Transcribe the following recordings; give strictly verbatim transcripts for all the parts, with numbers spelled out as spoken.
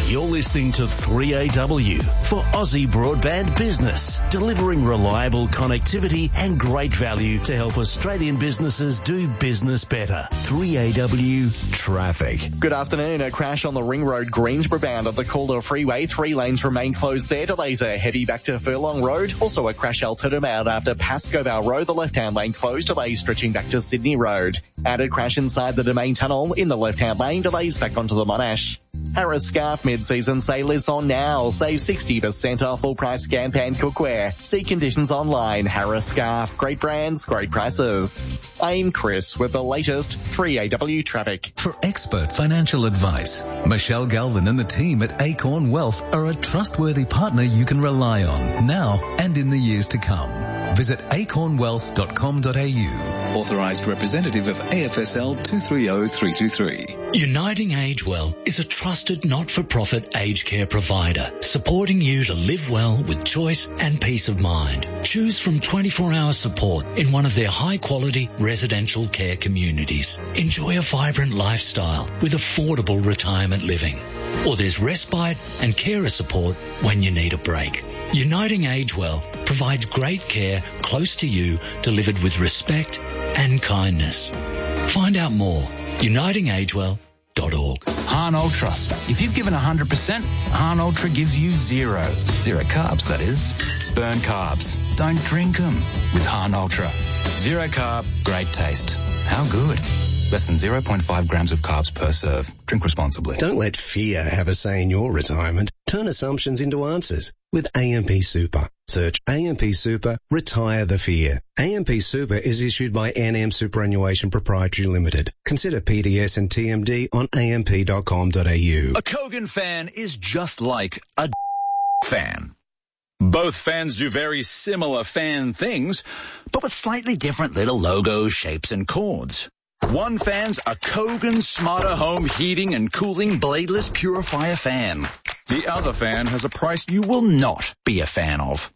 You're listening to three A W for Aussie Broadband Business, delivering reliable connectivity and great value to help Australian businesses do business better. three A W Traffic. Good afternoon. A crash on the Ring Road, Greensboro bound at the Calder Freeway. Three lanes remain closed there. Delays are heavy back to Furlong Road. Also a crash altered out after Pascoe Vale Road. The left-hand lane closed. Delays stretching back to Sydney Road. Added crash inside the Domain Tunnel in the left-hand lane. Delays back onto the Monash. Harris Scarf mid-season sale is on now. Save sixty percent off full price Scamp and cookware. See conditions online. Harris Scarf. Great brands, great prices. I'm Chris with the latest three A W traffic. For expert financial advice, Michelle Galvin and the team at Acorn Wealth are a trustworthy partner you can rely on now and in the years to come. Visit acorn wealth dot com dot a u. Authorised representative of A F S L two three zero three two three. Uniting Age Well is a trusted not-for-profit aged care provider, supporting you to live well with choice and peace of mind. Choose from twenty-four hour support in one of their high-quality residential care communities. Enjoy a vibrant lifestyle with affordable retirement living. Or there's respite and carer support when you need a break. Uniting Age Well provides great care close to you, delivered with respect and kindness. Find out more. uniting age well dot org. Hahn Ultra. If you've given one hundred percent, Hahn Ultra gives you zero. Zero carbs, that is. Burn carbs. Don't drink them with Hahn Ultra. Zero carb, great taste. How good? Less than zero point five grams of carbs per serve. Drink responsibly. Don't let fear have a say in your retirement. Turn assumptions into answers with A M P Super. Search A M P Super, retire the fear. A M P Super is issued by N M Superannuation Proprietary Limited. Consider P D S and T M D on a m p dot com dot a u. A Kogan fan is just like a fan. Both fans do very similar fan things, but with slightly different little logos, shapes, and chords. One fan's a Kogan Smarter Home Heating and Cooling Bladeless Purifier fan. The other fan has a price you will not be a fan of.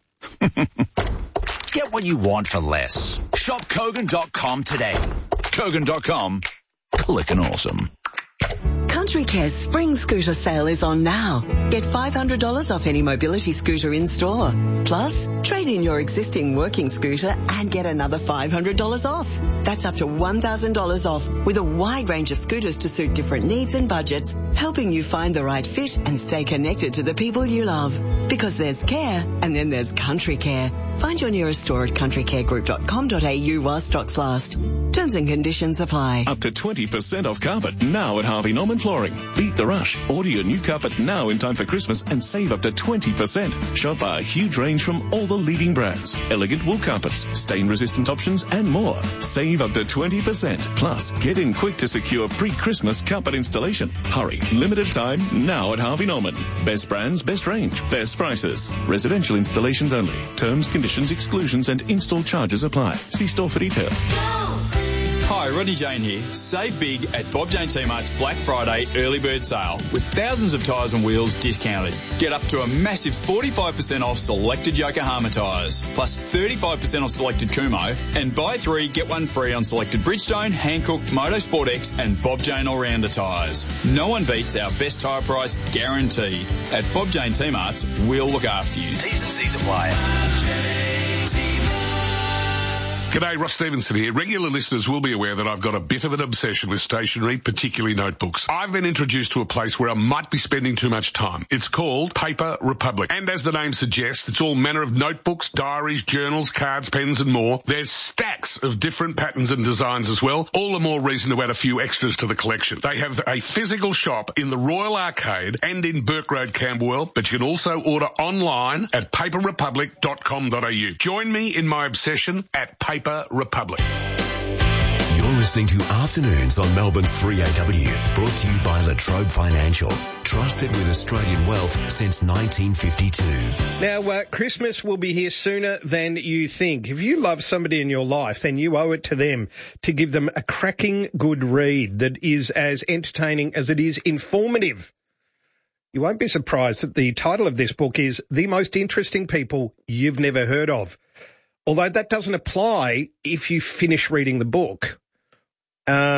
Get what you want for less. Shop Kogan dot com today. Kogan dot com. Clickin' awesome. Country Care's spring scooter sale is on now. Get five hundred dollars off any mobility scooter in store. Plus, trade in your existing working scooter and get another five hundred dollars off. That's up to one thousand dollars off with a wide range of scooters to suit different needs and budgets, helping you find the right fit and stay connected to the people you love. Because there's care and then there's Country Care. Find your nearest store at country care group dot com dot a u while stocks last. Terms and conditions apply. Up to twenty percent off carpet now at Harvey Norman Flooring. Beat the rush. Order your new carpet now in time for Christmas and save up to twenty percent. Shop our huge range from all the leading brands. Elegant wool carpets, stain-resistant options and more. Save up to twenty percent. Plus, get in quick to secure pre-Christmas carpet installation. Hurry. Limited time now at Harvey Norman. Best brands, best range, best prices. Residential installations only. Terms, conditions, exclusions and install charges apply. See store for details. Hi, Rodney Jane here. Save big at Bob Jane T-Mart's Black Friday early bird sale with thousands of tyres and wheels discounted. Get up to a massive forty-five percent off selected Yokohama tyres, plus thirty-five percent off selected Kumho, and buy three, get one free on selected Bridgestone, Hankook, Motorsport X and Bob Jane All-Rounder tyres. No one beats our best tyre price guarantee. At Bob Jane T-Mart's, we'll look after you. T's and C's apply. G'day, Ross Stevenson here. Regular listeners will be aware that I've got a bit of an obsession with stationery, particularly notebooks. I've been introduced to a place where I might be spending too much time. It's called Paper Republic. And as the name suggests, it's all manner of notebooks, diaries, journals, cards, pens and more. There's stacks of different patterns and designs as well. All the more reason to add a few extras to the collection. They have a physical shop in the Royal Arcade and in Burke Road, Camberwell, but you can also order online at paper republic dot com dot a u. Join me in my obsession at Paper Republic. You're listening to Afternoons on Melbourne's three A W, brought to you by Latrobe Financial, trusted with Australian wealth since nineteen fifty-two. Now, uh, Christmas will be here sooner than you think. If you love somebody in your life, then you owe it to them to give them a cracking good read that is as entertaining as it is informative. You won't be surprised that the title of this book is The Most Interesting People You've Never Heard Of. Although that doesn't apply if you finish reading the book. Uh,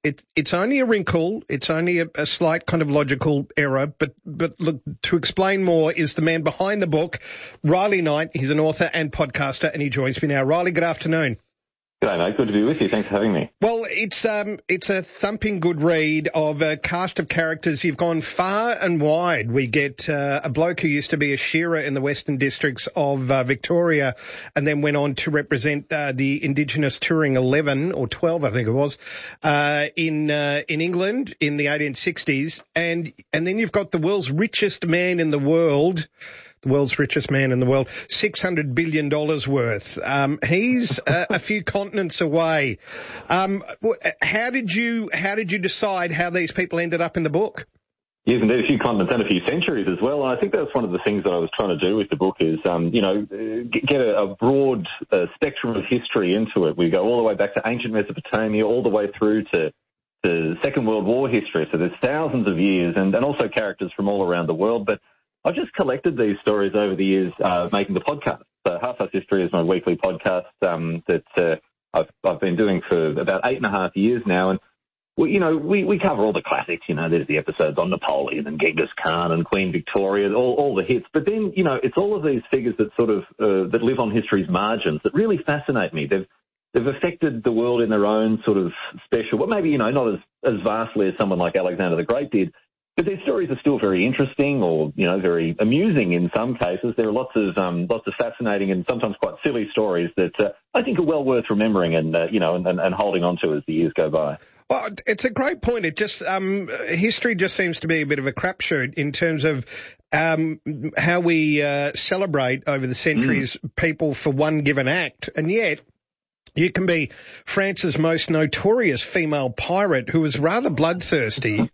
it, it's only a wrinkle. It's only a, a slight kind of logical error. But, but look, to explain more is the man behind the book, Riley Knight. He's an author and podcaster, and he joins me now. Riley, good afternoon. G'day, mate. Good to be with you. Thanks for having me. Well, it's um, it's a thumping good read of a cast of characters. You've gone far and wide. We get uh, a bloke who used to be a shearer in the Western Districts of uh, Victoria, and then went on to represent uh, the Indigenous Touring eleven or twelve, I think it was, uh, in uh, in England in the eighteen sixties, and and then you've got the world's richest man in the world. The world's richest man in the world, six hundred billion dollars worth. Um, he's a, a few continents away. Um, how did you, how did you decide how these people ended up in the book? Yes, indeed, a few continents and a few centuries as well. And I think that's one of the things that I was trying to do with the book is, um, you know, get a, a broad uh, spectrum of history into it. We go all the way back to ancient Mesopotamia, all the way through to the Second World War history. So there's thousands of years and, and also characters from all around the world. But I've just collected these stories over the years, uh, making the podcast. So Half Us History is my weekly podcast, um, that, uh, I've, I've been doing for about eight and a half years now. And, well, you know, we, we cover all the classics, you know, there's the episodes on Napoleon and Genghis Khan and Queen Victoria, all, all the hits. But then, you know, it's all of these figures that sort of, uh, that live on history's margins that really fascinate me. They've, they've affected the world in their own sort of special, but maybe, you know, not as, as vastly as someone like Alexander the Great did. But their stories are still very interesting, or you know, very amusing in some cases. There are lots of um, lots of fascinating and sometimes quite silly stories that uh, I think are well worth remembering and uh, you know, and, and holding on to as the years go by. Well, it's a great point. It just um, history just seems to be a bit of a crapshoot in terms of um, how we uh, celebrate over the centuries mm. people for one given act, and yet. You can be France's most notorious female pirate who was rather bloodthirsty,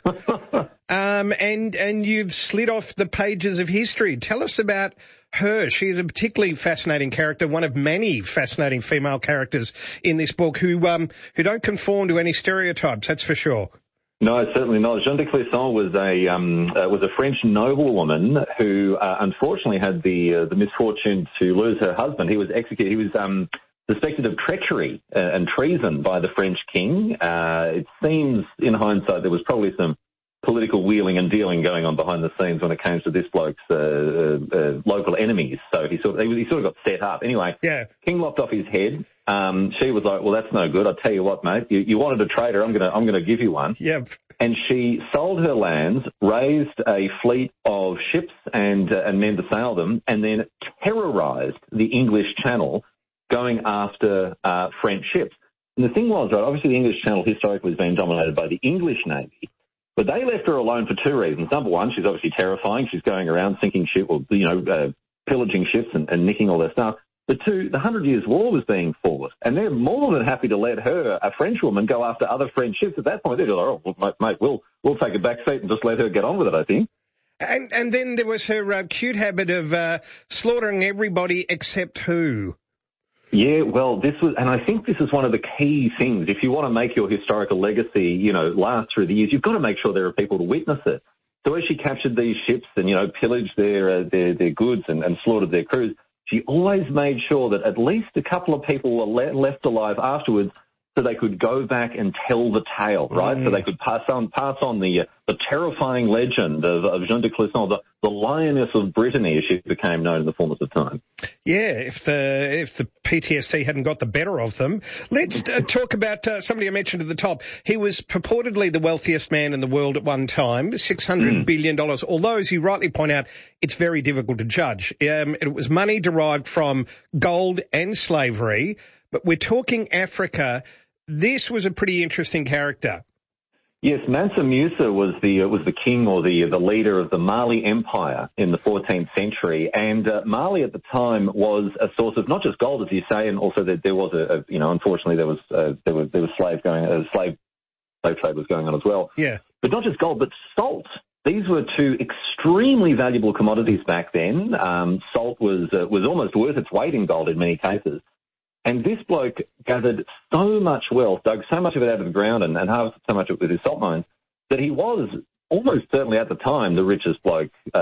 um, and and you've slid off the pages of history. Tell us about her. She's a particularly fascinating character, one of many fascinating female characters in this book who um, who don't conform to any stereotypes, that's for sure. No, certainly not. Jeanne de Clisson was a um, uh, was a French noblewoman who uh, unfortunately had the uh, the misfortune to lose her husband. He was executed. He was um, suspected of treachery uh, and treason by the French king. Uh, it seems, in hindsight, there was probably some political wheeling and dealing going on behind the scenes when it came to this bloke's uh, uh, local enemies. So he sort of, he sort of got set up. Anyway, yeah. King lopped off his head. Um, she was like, "Well, that's no good. I'll tell you what, mate. You, you wanted a traitor. I'm gonna I'm gonna give you one." Yep. And she sold her lands, raised a fleet of ships and uh, and men to sail them, and then terrorised the English Channel, going after uh, French ships. And the thing was, right, obviously the English Channel historically has been dominated by the English Navy, but they left her alone for two reasons. Number one, she's obviously terrifying. She's going around sinking ships, or, you know, uh, pillaging ships and, and nicking all their stuff. But two, the Hundred Years' War was being fought, and they're more than happy to let her, a French woman, go after other French ships. At that point, they're like, oh, well, mate, we'll, we'll take a back seat and just let her get on with it, I think. And, and then there was her uh, cute habit of uh, slaughtering everybody except who? Yeah, well, this was, and I think this is one of the key things. If you want to make your historical legacy, you know, last through the years, you've got to make sure there are people to witness it. So as she captured these ships and, you know, pillaged their uh, their, their goods and, and slaughtered their crews, she always made sure that at least a couple of people were le- left alive afterwards, so they could go back and tell the tale, right? Mm. So they could pass on pass on the uh, the terrifying legend of, of Jeanne de Clisson, the, the lioness of Brittany, as she became known in the fullness of time. Yeah, if the if the P T S D hadn't got the better of them. Let's uh, talk about uh, somebody I mentioned at the top. He was purportedly the wealthiest man in the world at one time, six hundred mm. billion dollars, although, as you rightly point out, it's very difficult to judge. Um, it was money derived from gold and slavery, but we're talking Africa. This was a pretty interesting character. Yes, Mansa Musa was the uh, was the king or the the leader of the Mali Empire in the fourteenth century, and uh, Mali at the time was a source of not just gold, as you say, and also that there was a, a you know unfortunately there was uh, there was there was slave going uh, slave slave trade was going on as well. Yeah, but not just gold, but salt. These were two extremely valuable commodities back then. Um, salt was uh, was almost worth its weight in gold in many cases. And this bloke gathered so much wealth, dug so much of it out of the ground and, and harvested so much of it with his salt mines that he was almost certainly at the time the richest bloke uh,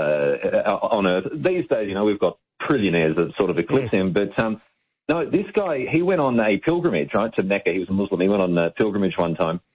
on earth. These days, you know, we've got trillionaires that sort of eclipse him. But um, no, this guy, he went on a pilgrimage, right, to Mecca. He was a Muslim. He went on a pilgrimage one time.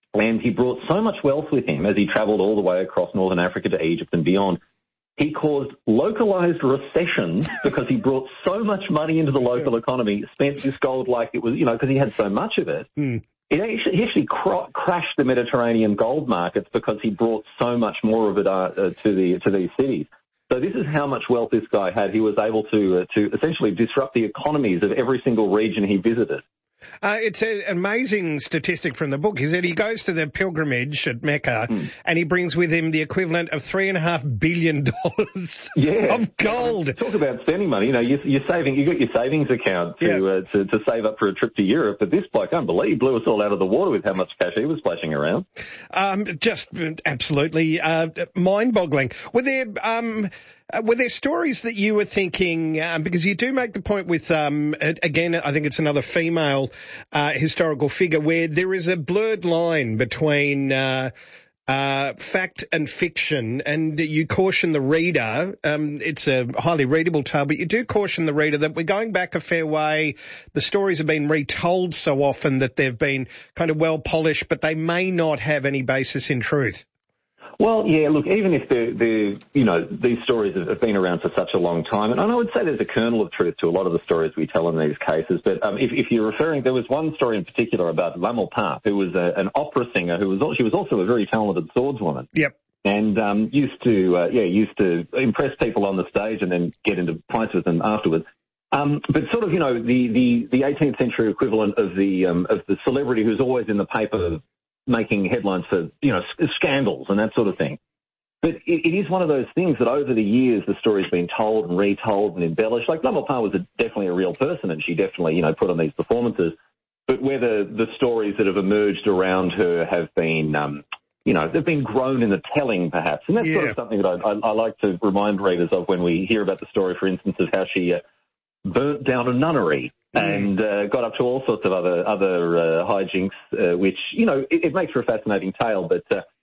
And he brought so much wealth with him as he travelled all the way across northern Africa to Egypt and beyond. He caused localized recessions because he brought so much money into the local economy, spent this gold like it was, you know, because he had so much of it. Mm. It actually, he actually cr- crashed the Mediterranean gold markets because he brought so much more of it uh, uh, to the to these cities. So this is how much wealth this guy had. He was able to uh, to essentially disrupt the economies of every single region he visited. Uh, it's a, an amazing statistic from the book, is that he goes to the pilgrimage at Mecca mm. and he brings with him the equivalent of three and a half billion dollars yeah. of gold. Talk about spending money. You know, you're, you're saving, you got your savings account to, yeah. uh, to to save up for a trip to Europe, but this bloke, unbelievable, blew us all out of the water with how much cash he was splashing around. Um, just absolutely uh, mind-boggling. Were there... Um, Uh, were there stories that you were thinking, um, because you do make the point with, um, again, I think it's another female uh, historical figure, where there is a blurred line between uh, uh, fact and fiction, and you caution the reader, um, it's a highly readable tale, but you do caution the reader that we're going back a fair way. The stories have been retold so often that they've been kind of well polished, but they may not have any basis in truth. Well, yeah, look, even if the the you know, these stories have been around for such a long time, and I would say there's a kernel of truth to a lot of the stories we tell in these cases, but um, if, if you're referring, there was one story in particular about Lamal Pape, who was a, an opera singer who was, she was also a very talented swordswoman. Yep. And um, used to, uh, yeah, used to impress people on the stage and then get into fights with them afterwards. Um, but sort of, you know, the, the, the eighteenth century equivalent of the um, of the celebrity who's always in the paper making headlines for, you know, scandals and that sort of thing. But it, it is one of those things that over the years the story's been told and retold and embellished. Like, Lamal Pape was a, definitely a real person, and she definitely, you know, put on these performances. But whether the stories that have emerged around her have been, um, you know, they've been grown in the telling, perhaps. And that's yeah. sort of something that I, I, I like to remind readers of when we hear about the story, for instance, of how she uh, burnt down a nunnery. And uh, got up to all sorts of other other uh, hijinks, uh, which, you know, it, it makes for a fascinating tale. But uh,